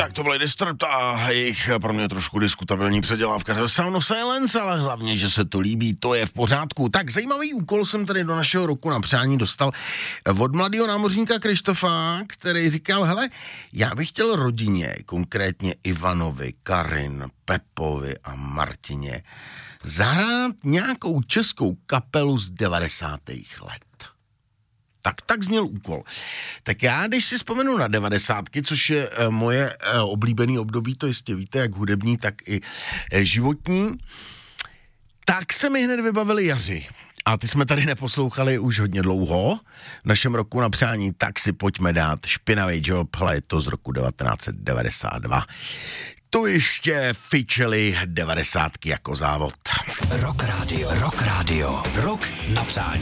Tak to byly Disturbed a jejich pro mě trošku diskutabilní předělávka ze Sound of Silence, ale hlavně, že se to líbí, to je v pořádku. Tak zajímavý úkol jsem tady do našeho roku na přání dostal od mladého námořníka Krištofa, který říkal, hele, já bych chtěl rodině, konkrétně Ivanovi, Karin, Pepovi a Martině, zahrát nějakou českou kapelu z 90. let. Tak zněl úkol. Tak já, když si vzpomenu na 90, což je moje oblíbený období, to jistě víte, jak hudební, tak i životní, tak se mi hned vybavili Jaři. A ty jsme tady neposlouchali už hodně dlouho v našem roku na přání, tak si pojďme dát Špinavý job, hele, je to z roku 1992. To ještě fičeli 90 jako závod. Rock Radio, rok na přání.